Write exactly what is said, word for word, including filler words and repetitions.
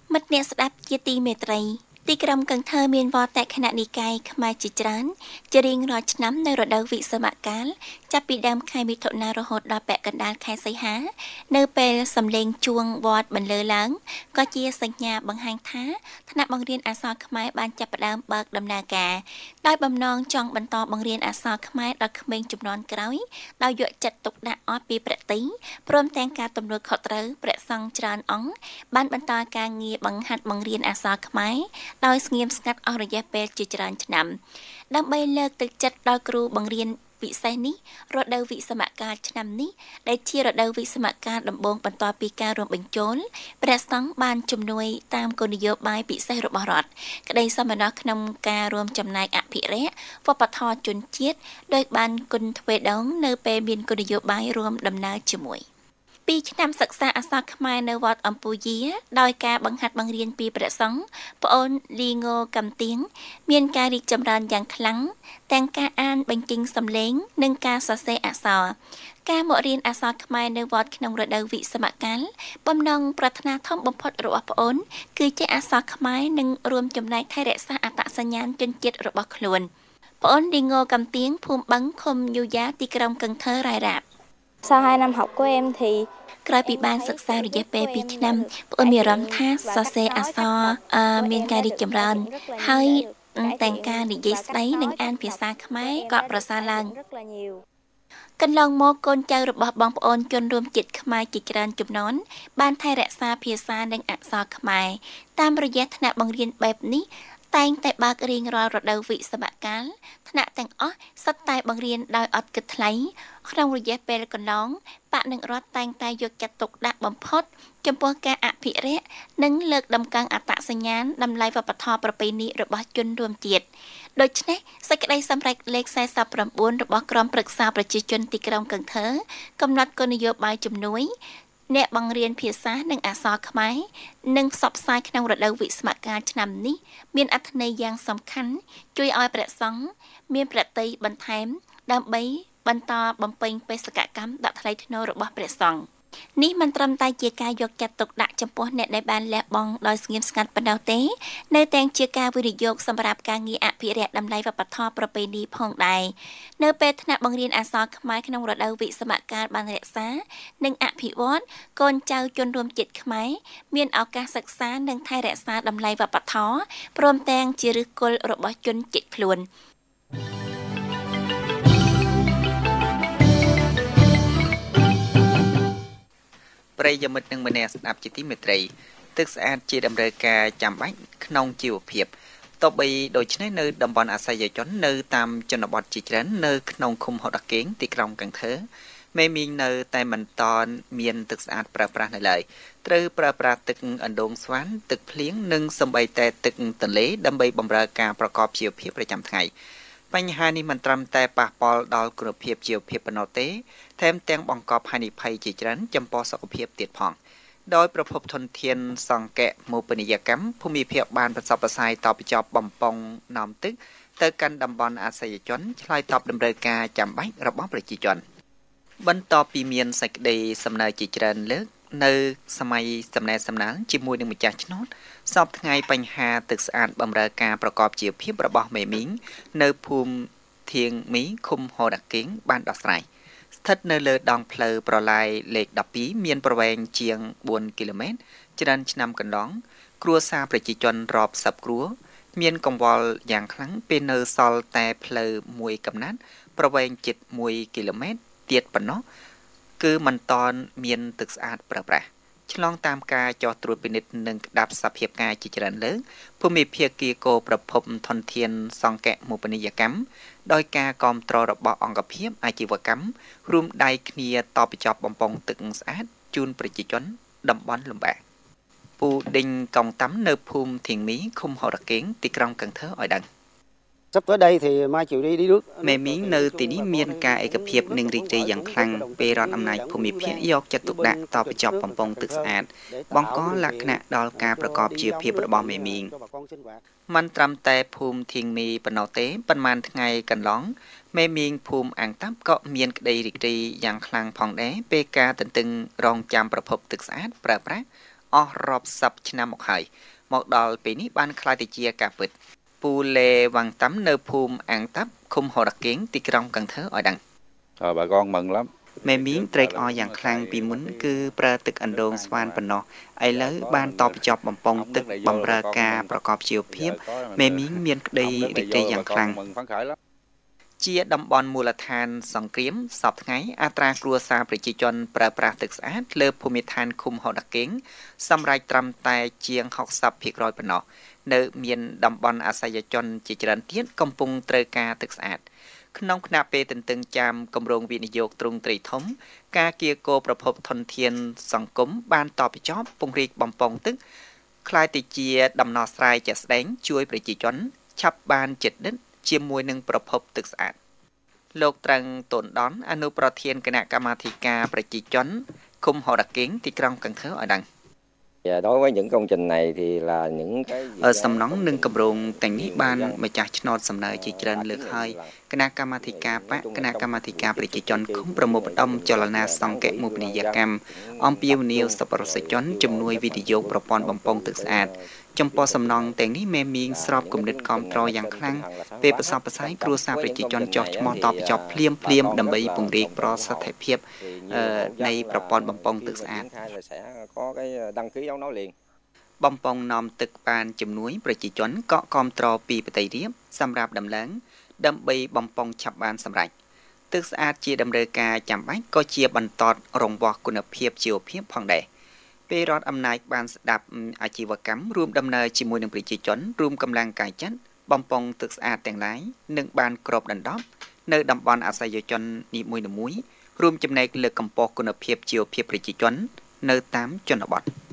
មិត្តអ្នកស្ដាប់ជាទីមេត្រីទីក្រុងកឹងថើមានវត្តខណៈនិកាយខ្មែរជាច្រើនជារៀងរាល់ឆ្នាំនៅរដូវវិស្សមកាលចាប់ពីដើមខែមិថុនារហូតដល់ពាក់កណ្ដាលខែសីហានៅពេលសំឡេងជួងវត្តបន្លឺឡើងក៏ជាសញ្ញាបង្ហាញថាថ្នាក់បង្រៀនអក្សរខ្មែរបានចាប់ផ្ដើមបើកដំណើរការដោយបំណងចង់បន្តបង្រៀនអក្សរខ្មែរដល់ក្មេងជំនាន់ក្រោយដោយយកចិត្តទុកដាក់អស់ពីប្រតិព្រមទាំងការទំនួលខុសត្រូវព្រះសង្ឃច្រើនអង្គបានបន្តការងារបង្ហាត់បង្រៀនអក្សរខ្មែរដោយស្ងៀមស្ងាត់អស់រយៈពេលជាច្រើនឆ្នាំដើម្បីលើកទឹកចិត្តដល់គ្រូបង្រៀនពិសេសនេះរដូវវិស្សមកាលឆ្នាំនេះដែលជារដូវវិស្សមកាលដំបូងបន្ទាប់ពីការរួមបញ្ចូលព្រះសង្ឃបានជំនួយតាមគោលនយោបាយពិសេសរបស់រដ្ឋក្តីសមណោះក្នុងការរួមចំណែកអភិរក្សវប្បធម៌ជនជាតិដោយបានគុណទ្វេដងនៅពេលមានគោលនយោបាយរួមដំណើរជាមួយពីឆ្នាំសិក្សាអក្សរខ្មែរនៅវត្តអំពូយាដោយការបង្ហាត់បង្រៀនពីព្រះសង្ឃប្អូនលីងូកំទៀងមានការរីកចម្រើនយ៉ាងខ្លាំងទាំងការអានបញ្ចេញសំឡេងនិងការសរសេរអក្សរការមករៀនអក្សរខ្មែរនៅវត្តក្នុងរដូវវិស្សមកាលបំណងប្រាថ្នាធំបំផុតរបស់ប្អូនគឺជាអក្សរខ្មែរនិងរួមចំណែកថែរក្សាអត្តសញ្ញាណជនជាតិរបស់ខ្លួនប្អូនលីងូកំទៀងភូមិបឹងឃុំយូយ៉ាទីក្រុងកឹងថើរ៉ាយរ៉ាប់ Sau hai năm học của em thì ក្រោយពីបានសិក្សារយៈពេលពីរឆ្នាំប្អូនមានអារម្មណ៍ថាសរសេរអក្សរមានការរីកចម្រើនហើយទាំងការនិយាយស្ដីនិងអានភាសាខ្មែរក៏ប្រសើរឡើងកន្លងមកកូនចៅរបស់បងប្អូនជនរួមជាតិខ្មែរជាច្រើនជំនាន់បានថែរក្សាភាសានិងអក្សរខ្មែរតាមរយៈថ្នាក់បង្រៀនបែបនេះតែងតែបើករៀងរាល់រដូវវិស្សមកាលថ្នាក់ទាំងអស់សុទ្ធតែបង្រៀនដោយអត់គិតថ្លៃក្នុងរយៈពេលកន្លងបកនឹងរដ្ឋតែងតែយកចិត្តទុកដាក់បំផុតចំពោះការអភិរក្សនិងលើកតម្កើងអត្តសញ្ញាណតម្លៃវប្បធម៌ប្រពៃណីរបស់ជនរួមជាតិដូច្នេះសេចក្តីសម្រេចលេខសែសិបប្រាំបួនរបស់ក្រុមប្រឹក្សាប្រជាជនទីក្រុងកឹងថើកំណត់គោលនយោបាយជំនួយអ្នកបង្រៀនភាសានិងអក្សរខ្មែរនិងផ្សព្វផ្សាយក្នុងរដូវវិស្សមកាលឆ្នាំនេះមានអត្ថន័យយ៉ាងសំខាន់ជួយឲ្យព្រះសង្ឃមានប្រតិបន្ថែមដើម្បីបន្តបំពេញបេសកកម្មដាក់ថ្លៃថ្នូររបស់ព្រះសង្ឃនេះមិនត្រឹមតែជាការយកចិត្តទុកដាក់ចំពោះអ្នកដែលបានលះបង់ដោយស្ងៀមស្ងាត់ប៉ុណ្ណោះទេនៅតែជាការវិនិយោគសម្រាប់ការងារអភិរក្សតម្លៃវប្បធម៌ប្រពៃណីផងដែរនៅពេលថ្នាក់បង្រៀនអក្សរខ្មែរក្នុងរដូវវិស្សមកាលបានរក្សានិងអភិវឌ្ឍកូនចៅជនរួមជាតិខ្មែរមានឱកាសសិក្សានិងថែរក្សាតម្លៃវប្បធម៌ព្រមទាំងជាឫសគល់របស់ជនជាតិខ្លួនប្រិយមិត្តនិងមនស្សស្ដាប់ជាទីមេត្រីទឹកស្អាតជាតម្រូវការចាំបាច់ក្នុងជីវភាពទោះបីដូច្នេះនៅតំបន់អាសយជននៅតាមជនបទជាច្រើននៅក្នុងឃុំហុតអាកេងទីក្រុងកឹងថើមេមីងនៅតែមិនតនមានទឹកស្អាតប្រើប្រាស់នៅឡើយត្រូវប្រើប្រាស់ទឹកអណ្ដូងស្វាន់ទឹកភ្លៀងនិងសម្បីតែទឹកទន្លេដើម្បីបម្រើការប្រកបជីវភាពប្រចាំថ្ងៃបញ្ហានេះមិនត្រឹមតែប៉ះពាល់ដល់គុណភាពជីវភាពប៉ុណ្ណោះទេថែមទាំងបង្កប់ហានិភ័យជាច្រើនចំពោះសុខភាពទៀតផងដោយប្រភពធនធានសង្កៈមូបនីយកម្មភូមិភាគបានប្រសពប្រសាយតបបញ្ចប់បំពង់នាំទឹកទៅកាន់តំបន់អាសយជនឆ្លើយតបតម្រូវការចាំបាច់របស់ប្រជាជនបន្ទាប់ពីមានសេចក្តីសំណើជាច្រើនលើកនៅសម័យសំណេរសំណាលជាមួយនឹងម្ចាស់ឆ្នោតសពថ្ងៃបញ្ហាទឹកស្អាតបម្រើការប្រកបជីវភាពរបស់មេមីងនៅភូមិធៀងមីឃុំហូដាកេងបានដោះស្រាយស្ថិតនៅលើដងផ្លូវប្រឡាយលេខដប់ពីរមានប្រវែងជាងបួនគីឡូម៉ែត្រច្រើនឆ្នាំកន្លងគ្រួសារប្រជាជនរាប់សិបគ្រួមានកង្វល់យ៉ាងខ្លាំងពេលនៅសល់តែផ្លូវមួយកំណាត់ប្រវែងជិតមួយគីឡូម៉ែត្រទៀតប៉ុណ្ណោះគឺមិនតន់មានទឹកស្អាតប្រើប្រាស់ឆ្លងតាមការចោះត្រួតពិនិត្យនិងក្តាប់សភាពការជាច្រើនលើកភូមិភាគីគោប្រភពធនធានសង្កៈមូបនីយកម្មដោយការគាំទ្ររបស់អង្គភាពអាជីវកម្មរួមដៃគ្នាតបបញ្ចប់បំពង់ទឹកស្អាតជូនប្រជាជនតំបន់លំបាកពូដេញកងតាំនៅភូមិធៀងមីឃុំហូរ៉ាកេងទីក្រុងកឹងថើឲ្យដឹង Sắp tới đây thì mai chiều đi đi nước មេមីងនៅទីនេះមានការឯកភាពនិងរីករាយយ៉ាងខ្លាំងពេលរដ្ឋអំណាចភូមិភាគយកចិត្តទុកដាក់តបបញ្ចប់បំពង់ទឹកស្អាតបង្កលក្ខណៈដល់ការប្រកបជីវភាពរបស់មេមីងមិនត្រឹមតែភូមិធៀងមីប៉ុណ្ណោះទេប៉ុន្មានថ្ងៃកន្លងមេមីងភូមិអាំងតាប់ក៏មានក្តីរីករាយយ៉ាងខ្លាំងផងដែរពេលការទន្ទឹងរង់ចាំប្រភពទឹកស្អាតប្រើប្រាស់អស់រាប់សិបឆ្នាំមកហើយមកដល់ពេលនេះបានក្លាយទៅជាការពិតពូលេវ៉ាន់តាំនៅភូមិអាំងតាប់ឃុំហរ៉ាកេងទីក្រុងកឹងធើឲ្យដឹង Rồi bà con mừng lắm. មេមីងត្រេកអរយ៉ាងខ្លាំងពីមុនគឺប្រើទឹកអណ្ដូងស្វានប៉ុណ្ណោះឥឡូវបានតបចប់បំពង់ទឹកបំរើការប្រកបជីវភាពមេមីងមានក្តីរីករាយយ៉ាងខ្លាំង ជាតំបន់មូលដ្ឋានសង្គ្រាមសពថ្ងៃអត្រាគ្រួសារប្រជាជនប្រើប្រាស់ទឹកស្អាតលើភូមិឋានឃុំហរ៉ាកេងសម្រាប់ត្រឹមតែជាង 60% ប៉ុណ្ណោះនៅមានតំបន់អាស័យជនជាច្រើនទៀតកំពុងត្រូវការទឹកស្អាតក្នុងគណៈពេលទន្ទឹងចាំគម្រោងវិនិយោគទ្រង់ទ្រាយធំការគៀកោប្រភពធនធានសង្គមបានតបចប់ពង្រីកបំពង់ទឹកខ្លាយទៅជាដំណោះស្រាយជាក់ស្ដែងជួយប្រជាជនឆាប់បានចិត្តដិតជាមួយនឹងប្រភពទឹកស្អាតលោកត្រឹងតូនដនអនុប្រធានគណៈកម្មាធិការប្រជាជនឃុំហរ៉ាកេងទីក្រុងកឹងធើឲ្យដឹង Và đối với những công trình này thì là những cái សំណង់នឹងគម្រោងទាំងនេះបានម្ចាស់ឆ្នោតសំណើជាច្រើនលើកហើយគណៈកម្មាធិការបកគណៈកម្មាធិការប្រជាជនឃុំប្រមូលផ្ដុំចលនាសង្គមមុខនីយកម្មអំពាវនាវសប្បុរសជនជំនួយវិនិយោគប្រព័ន្ធបំពង់ទឹកស្អាតចំពោះសំណង់ទាំងនេះមេមីងស្របគំនិតគ្រប់គ្រងយ៉ាងខ្លាំងពេលប្រសពប្រស័យគ្រួសារប្រជាជនចោះឈ្មោះតបចប់ភ្លាមភ្លាមដើម្បីពង្រីកប្រសិទ្ធភាពនៃប្រព័ន្ធបំពង់ទឹកស្អាត បំពង់នាំទឹកបានជំនួយប្រជាជនកក់គាំទ្រពីប្រទេសរៀបសម្រាប់ដំឡើងដើម្បីបំពង់ឆាប់បានសម្រេចទឹកស្អាតជាតម្រូវការចាំបាច់ក៏ជាបន្តរង្វាស់គុណភាពជីវភាពផងដែរពេលរដ្ឋអំណាចបានស្ដាប់អាជីវកម្មរួមដំណើរជាមួយនឹងប្រជាជនរួមកម្លាំងកាយចិត្តបំពង់ទឹកស្អាតទាំងឡាយនឹងបានគ្របដណ្ដប់នៅតំបន់អាស័យជននីមួយៗរួមចំណែកលើកកម្ពស់គុណភាពជីវភាពប្រជាជននៅតាមជនបទ